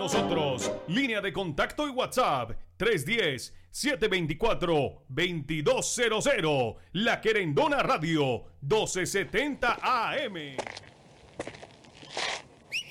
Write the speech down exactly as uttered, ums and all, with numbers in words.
nosotros. Línea de contacto y WhatsApp tres uno cero, siete dos cuatro, dos dos cero cero. La Querendona Radio doce setenta A M.